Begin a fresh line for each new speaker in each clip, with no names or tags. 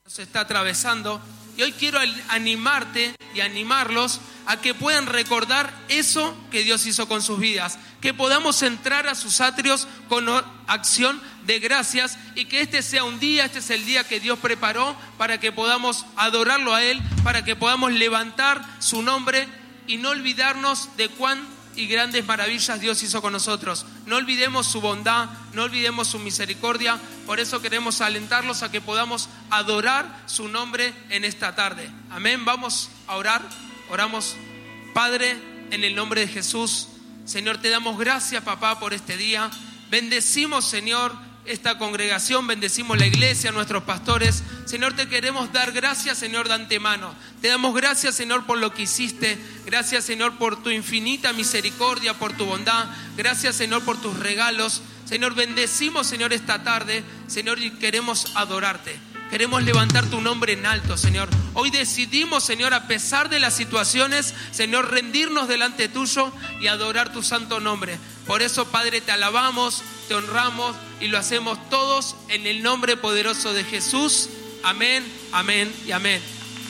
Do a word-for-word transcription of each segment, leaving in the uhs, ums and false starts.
se está atravesando. Y hoy quiero animarte y animarlos a que puedan recordar eso que Dios hizo con sus vidas, que podamos entrar a sus atrios con acción de gracias y que este sea un día, este es el día que Dios preparó para que podamos adorarlo a Él, para que podamos levantar su nombre y no olvidarnos de cuán y grandes maravillas Dios hizo con nosotros. No olvidemos su bondad, no olvidemos su misericordia. Por eso queremos alentarlos a que podamos adorar su nombre en esta tarde. Amén. Vamos a orar. Oramos. Padre, en el nombre de Jesús, Señor, te damos gracias, papá, por este día. Bendecimos, Señor, esta congregación, bendecimos la iglesia, nuestros pastores. Señor, te queremos dar gracias, Señor, de antemano. Te damos gracias, Señor, por lo que hiciste. Gracias, Señor, por tu infinita misericordia, por tu bondad. Gracias, Señor, por tus regalos. Señor, bendecimos, Señor, esta tarde, Señor, y queremos adorarte. Queremos levantar tu nombre en alto, Señor. Hoy decidimos, Señor, a pesar de las situaciones, Señor, rendirnos delante tuyo y adorar tu santo nombre. Por eso, Padre, te alabamos, te honramos y lo hacemos todos en el nombre poderoso de Jesús. Amén, amén y amén.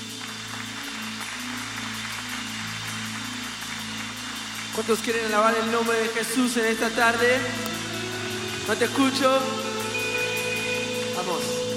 ¿Cuántos quieren alabar el nombre de Jesús en esta tarde? No te escucho. Vamos.